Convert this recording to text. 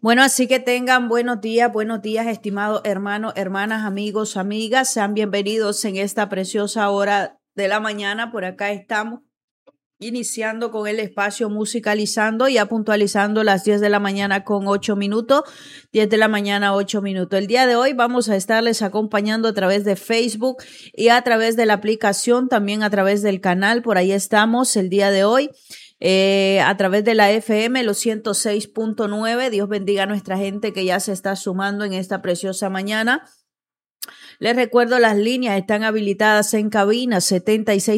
Bueno, así que tengan buenos días, estimados hermanos, hermanas, amigos, amigas. Sean bienvenidos en esta preciosa hora de la mañana. Por acá estamos iniciando con el espacio musicalizando, ya puntualizando las 10 de la mañana con 8 minutos, 10 de la mañana 8 minutos. El día de hoy vamos a estarles acompañando a través de Facebook y a través de la aplicación, también a través del canal. Por ahí estamos el día de hoy. A través de la FM, los 106.9. Dios bendiga a nuestra gente que ya se está sumando en esta preciosa mañana. Les recuerdo, las líneas están habilitadas en cabina 76